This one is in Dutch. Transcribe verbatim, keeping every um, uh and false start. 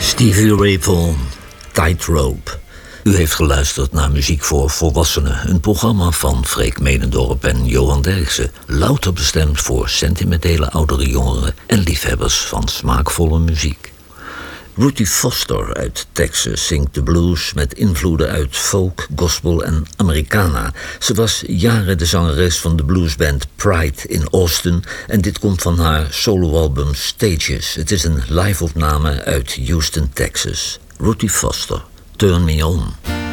Stevie Ray Vaughan, Tightrope. U heeft geluisterd naar Muziek voor Volwassenen, een programma van Freek Medendorp en Johan Derksen, louter bestemd voor sentimentele oudere jongeren en liefhebbers van smaakvolle muziek. Ruthie Foster uit Texas zingt de blues met invloeden uit folk, gospel en Americana. Ze was jaren de zangeres van de bluesband Pride in Austin en dit komt van haar soloalbum Stages. Het is een live-opname uit Houston, Texas. Ruthie Foster, Turn Me On.